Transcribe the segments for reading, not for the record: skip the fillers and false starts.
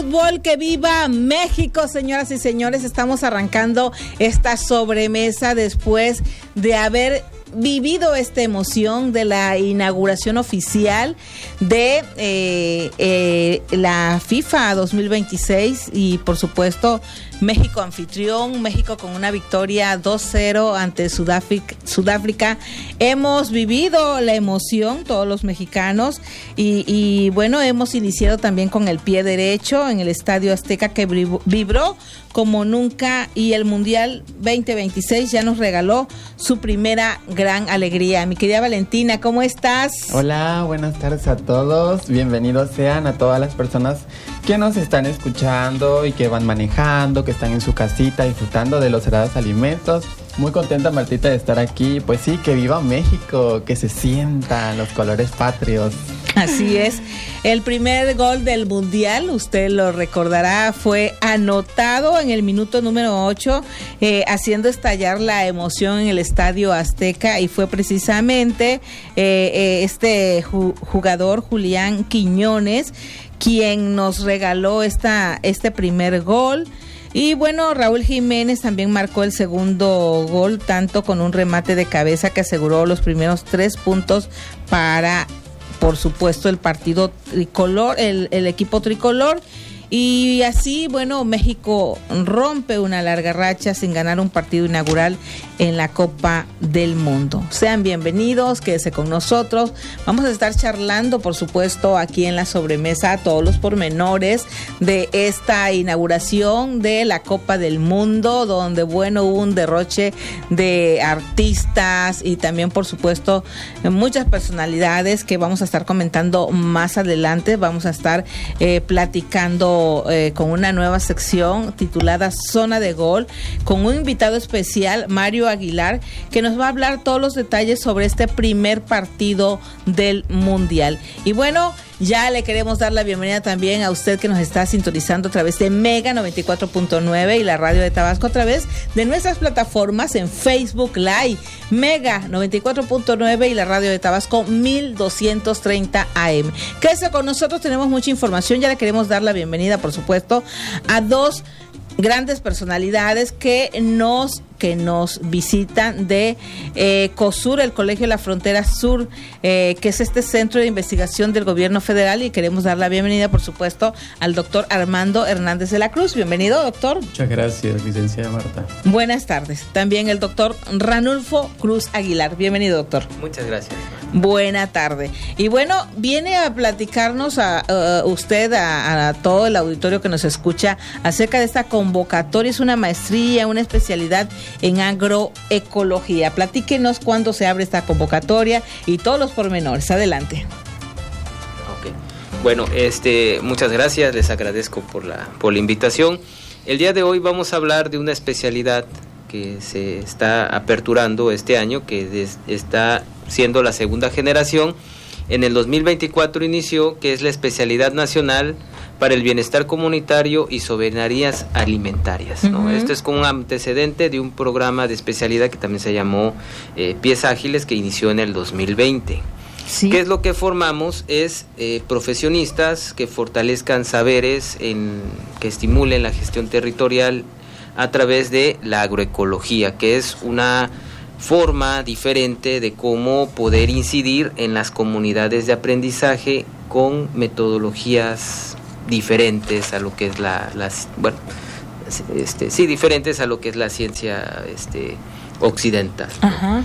Fútbol, que viva México, señoras y señores. Estamos arrancando esta sobremesa después de haber vivido esta emoción de la inauguración oficial de la FIFA 2026 y por supuesto México anfitrión, México con una victoria 2-0 ante Sudáfrica. Hemos vivido la emoción todos los mexicanos y bueno, hemos iniciado también con el pie derecho en el Estadio Azteca, que vibró como nunca, y el Mundial 2026 ya nos regaló su primera gran alegría. Mi querida Valentina, ¿cómo estás? Hola, buenas tardes a todos. Bienvenidos sean a todas las personas que nos están escuchando y que van manejando, que están en su casita disfrutando de los sagrados alimentos. Muy contenta, Martita, de estar aquí. Pues sí, que viva México, que se sientan los colores patrios. Así es. El primer gol del Mundial, usted lo recordará, fue anotado en el minuto número 8, haciendo estallar la emoción en el Estadio Azteca, y fue precisamente este jugador, Julián Quiñones, quien nos regaló este primer gol. Y bueno, Raúl Jiménez también marcó el segundo gol, tanto con un remate de cabeza que aseguró los primeros 3 puntos para, por supuesto, el partido tricolor, el equipo tricolor. Y así, bueno, México rompe una larga racha sin ganar un partido inaugural en la Copa del Mundo. Sean bienvenidos, quédense con nosotros. Vamos a estar charlando, por supuesto, aquí en la sobremesa, todos los pormenores de esta inauguración de la Copa del Mundo, donde, bueno, hubo un derroche de artistas y también, por supuesto, muchas personalidades que vamos a estar comentando más adelante. Vamos a estar platicando con una nueva sección titulada Zona de Gol, con un invitado especial, Mario Aguilar, que nos va a hablar todos los detalles sobre este primer partido del Mundial. Y bueno, ya le queremos dar la bienvenida también a usted que nos está sintonizando a través de Mega 94.9 y la radio de Tabasco, a través de nuestras plataformas en Facebook Live, Mega 94.9 y la radio de Tabasco 1230 AM. Quédese con nosotros, tenemos mucha información. Ya le queremos dar la bienvenida, por supuesto, a dos grandes personalidades que nos visitan de COSUR, el Colegio de la Frontera Sur, que es este centro de investigación del gobierno federal, y queremos dar la bienvenida, por supuesto, al doctor Armando Hernández de la Cruz. Bienvenido, doctor. Muchas gracias, licenciada Marta. Buenas tardes. También el doctor Ranulfo Cruz Aguilar. Bienvenido, doctor. Muchas gracias. Buena tarde. Y bueno, viene a platicarnos a todo el auditorio que nos escucha acerca de esta convocatoria. Es una maestría, una especialidad en agroecología. Platíquenos cuándo se abre esta convocatoria y todos los pormenores. Adelante. Okay. Bueno, muchas gracias, les agradezco por la invitación. El día de hoy vamos a hablar de una especialidad que se está aperturando este año, que está siendo la segunda generación. En el 2024 inició, que es la especialidad nacional para el bienestar comunitario y soberanías alimentarias, ¿no? Uh-huh. Esto es como un antecedente de un programa de especialidad que también se llamó Pies Ágiles, que inició en el 2020. Sí. ¿Qué es lo que formamos? Es profesionistas que fortalezcan saberes, que estimulen la gestión territorial a través de la agroecología, que es una forma diferente de cómo poder incidir en las comunidades de aprendizaje con metodologías diferentes a lo que es diferentes a lo que es la ciencia occidental. Ajá.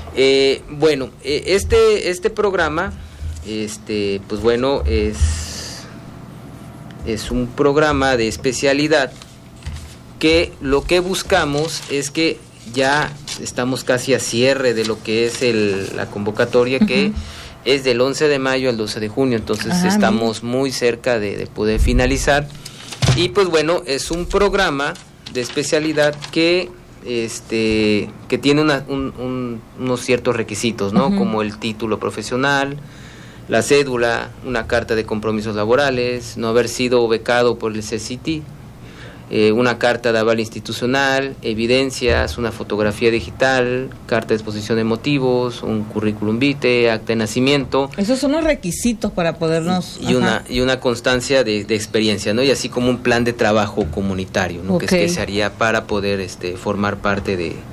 Este programa, pues bueno, es un programa de especialidad que lo que buscamos es que ya estamos casi a cierre de lo que es la convocatoria, uh-huh, que es del 11 de mayo al 12 de junio, entonces estamos muy cerca de poder finalizar. Y pues bueno, es un programa de especialidad que tiene unos ciertos requisitos, ¿no? Uh-huh. Como el título profesional, la cédula, una carta de compromisos laborales, no haber sido becado por el CCT, una carta de aval institucional, evidencias, una fotografía digital, carta de exposición de motivos, un currículum vitae, acta de nacimiento. Esos son los requisitos para podernos... Y una constancia de experiencia, ¿no? Y así como un plan de trabajo comunitario, ¿no? Okay. que se haría para poder formar parte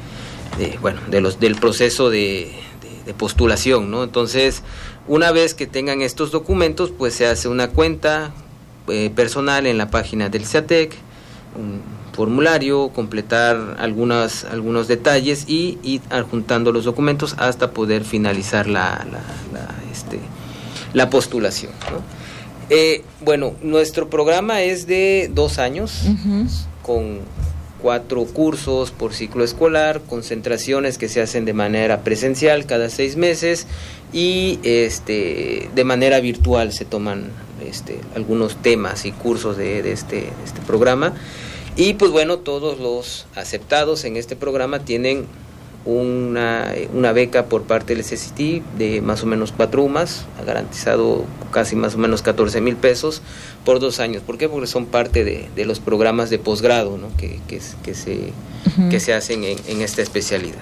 del proceso de postulación, ¿no? Entonces, una vez que tengan estos documentos, pues se hace una cuenta personal en la página del CEATEC, un formulario, completar algunos detalles y ir adjuntando los documentos hasta poder finalizar la postulación, ¿no? Bueno, nuestro programa es de 2 años, con 4 cursos por ciclo escolar, concentraciones que se hacen de manera presencial cada 6 meses y de manera virtual se toman algunos temas y cursos de este programa. Y pues bueno, todos los aceptados en este programa tienen una beca por parte del CCT de más o menos 4 UMAS, ha garantizado casi más o menos 14,000 pesos por 2 años. ¿Por qué? Porque son parte de los programas de posgrado, ¿no? que se hacen en esta especialidad.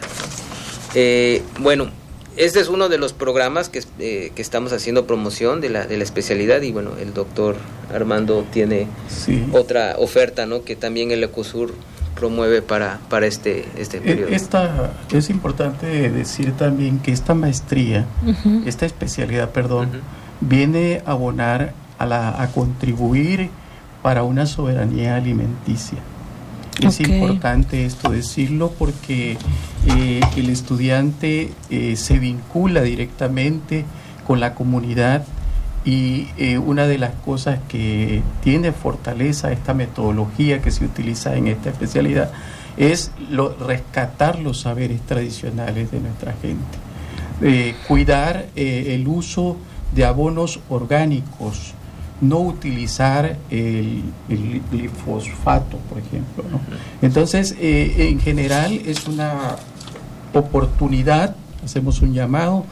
Bueno, este es uno de los programas que estamos haciendo promoción de la especialidad, y bueno, el doctor Armando tiene otra oferta, ¿no? Que también el Ecosur promueve para este periodo. Es importante decir también que esta maestría, esta especialidad, viene a abonar a contribuir para una soberanía alimenticia. Es importante esto decirlo porque el estudiante se vincula directamente con la comunidad, y una de las cosas que tiene fortaleza esta metodología que se utiliza en esta especialidad es rescatar los saberes tradicionales de nuestra gente, cuidar el uso de abonos orgánicos, no utilizar el glifosfato, por ejemplo, ¿no? Entonces, en general es una oportunidad, hacemos un llamado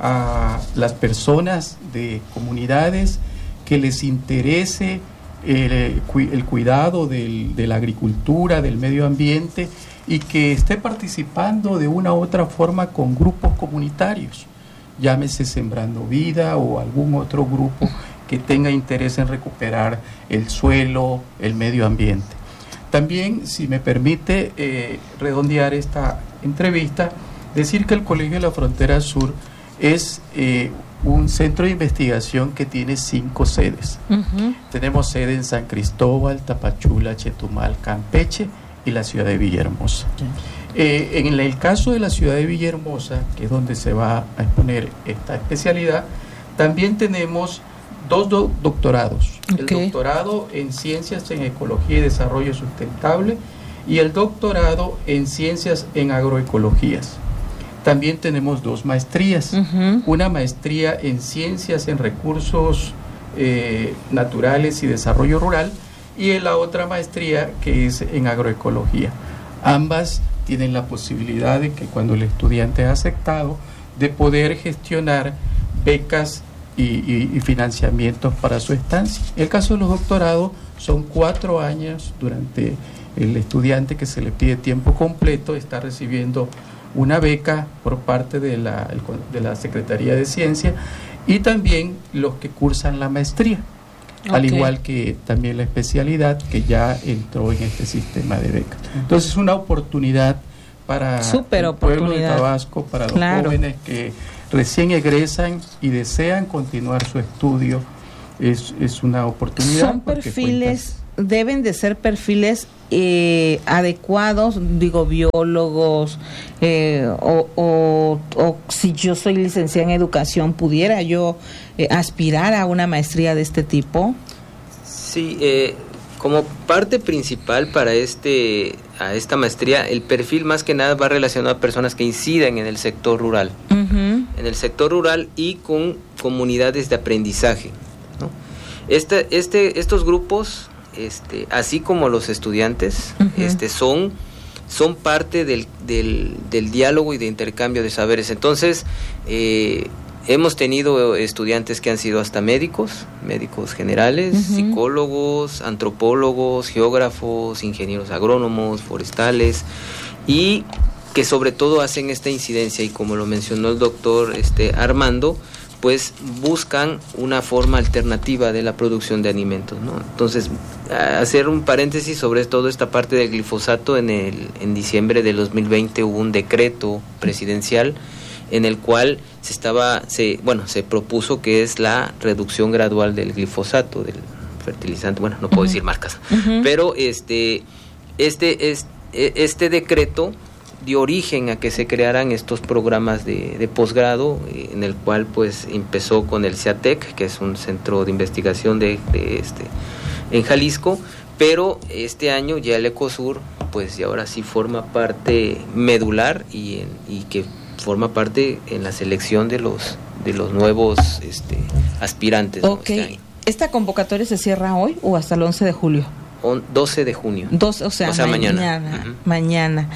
a las personas de comunidades que les interese el cuidado de la agricultura, del medio ambiente, y que esté participando de una u otra forma con grupos comunitarios, llámese Sembrando Vida o algún otro grupo que tenga interés en recuperar el suelo, el medio ambiente. También, si me permite redondear esta entrevista, decir que el Colegio de la Frontera Sur es un centro de investigación que tiene 5 sedes. Tenemos sede en San Cristóbal, Tapachula, Chetumal, Campeche y la ciudad de Villahermosa. En el caso de la ciudad de Villahermosa, que es donde se va a exponer esta especialidad, también tenemos 2 doctorados. El doctorado en Ciencias en Ecología y Desarrollo Sustentable y el doctorado en Ciencias en Agroecologías. También tenemos 2 maestrías, una maestría en Ciencias en Recursos Naturales y Desarrollo Rural, y la otra maestría que es en Agroecología. Ambas tienen la posibilidad de que cuando el estudiante es aceptado, de poder gestionar becas y financiamientos para su estancia. En el caso de los doctorados, son 4 años durante el estudiante que se le pide tiempo completo, está recibiendo una beca por parte de la Secretaría de Ciencia, y también los que cursan la maestría, al igual que también la especialidad que ya entró en este sistema de becas. Entonces, una oportunidad para el pueblo de Tabasco, para los jóvenes que recién egresan y desean continuar su estudio. Es una oportunidad. Son perfiles, deben de ser perfiles adecuados, digo, biólogos, o si yo soy licenciada en educación, ¿pudiera yo aspirar a una maestría de este tipo? Sí, como parte principal para a esta maestría, el perfil más que nada va relacionado a personas que inciden en el sector rural, en el sector rural y con comunidades de aprendizaje, ¿no? Estos grupos, así como los estudiantes, son parte del diálogo y de intercambio de saberes. Entonces, Hemos tenido estudiantes que han sido hasta médicos generales, psicólogos, antropólogos, geógrafos, ingenieros agrónomos, forestales, y que sobre todo hacen esta incidencia, y como lo mencionó el doctor Armando, pues buscan una forma alternativa de la producción de alimentos, ¿no? Entonces, hacer un paréntesis sobre toda esta parte del glifosato, en diciembre de 2020 hubo un decreto presidencial en el cual se propuso que es la reducción gradual del glifosato, del fertilizante, bueno, no puedo decir marcas, pero este decreto dio origen a que se crearan estos programas de posgrado, en el cual pues empezó con el CEATEC, que es un centro de investigación en Jalisco, pero este año ya el ECOSUR pues ya ahora sí forma parte medular y que forma parte en la selección de los nuevos aspirantes. Ok, ¿no? ¿Esta convocatoria se cierra hoy o hasta el 11 de julio? 12 de junio. O sea mañana. Mañana.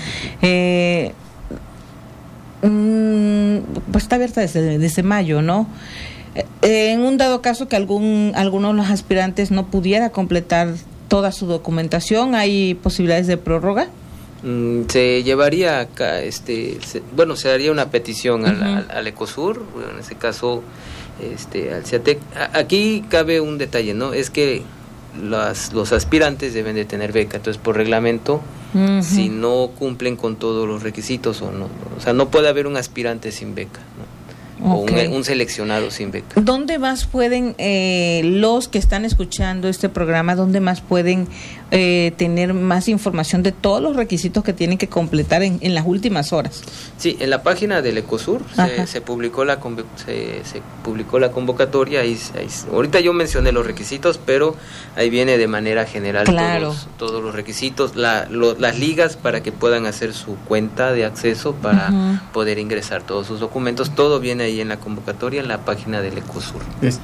Pues está abierta desde mayo, ¿no? En un dado caso que alguno de los aspirantes no pudiera completar toda su documentación, ¿hay posibilidades de prórroga? Se llevaría acá, se haría una petición al ECOSUR, en este caso al CEATEC. Aquí cabe un detalle, ¿no? Es que los aspirantes deben de tener beca, entonces por reglamento, si no cumplen con todos los requisitos no puede haber un aspirante sin beca, ¿no? Okay. O un seleccionado sin beca. ¿Dónde más pueden los que están escuchando este programa, dónde más pueden tener más información de todos los requisitos que tienen que completar en las últimas horas? Sí, en la página del ECOSUR se publicó la convocatoria. Ahorita yo mencioné los requisitos, pero ahí viene de manera general todos los requisitos, las ligas para que puedan hacer su cuenta de acceso para poder ingresar todos sus documentos. Todo viene ahí en la convocatoria, en la página del ECOSUR. Es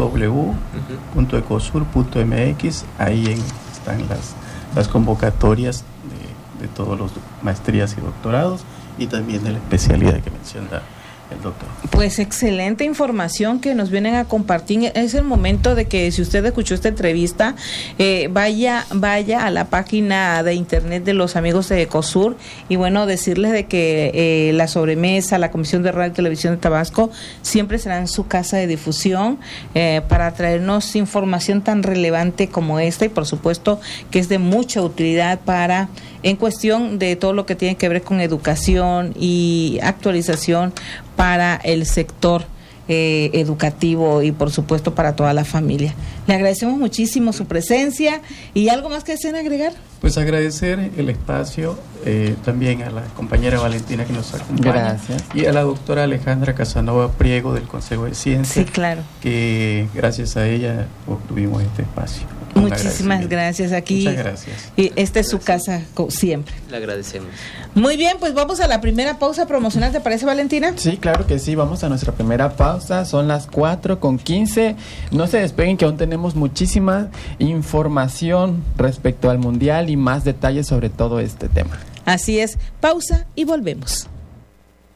www.ecosur.mx. Ahí están las convocatorias de todos los maestrías y doctorados, y también de la especialidad que menciona el doctor. Pues excelente información que nos vienen a compartir. Es el momento de que, si usted escuchó esta entrevista, vaya a la página de internet de los amigos de ECOSUR, y bueno, decirles de que la sobremesa, la Comisión de Radio y Televisión de Tabasco siempre será en su casa de difusión para traernos información tan relevante como esta, y por supuesto que es de mucha utilidad en cuestión de todo lo que tiene que ver con educación y actualización para el sector educativo, y por supuesto para toda la familia. Le agradecemos muchísimo su presencia. ¿Y algo más que deseen agregar? Pues agradecer el espacio, también a la compañera Valentina que nos acompaña. Gracias. Y a la doctora Alejandra Casanova Priego del Consejo de Ciencia. Sí, claro. Que gracias a ella obtuvimos este espacio. Muchísimas gracias. Aquí. Muchas gracias. Y esta es su casa siempre. Le agradecemos. Muy bien, pues vamos a la primera pausa promocional, ¿te parece, Valentina? Sí, claro que sí, vamos a nuestra primera pausa, son las 4:15. No se despeguen, que aún tenemos muchísima información respecto al Mundial y más detalles sobre todo este tema. Así es, pausa y volvemos.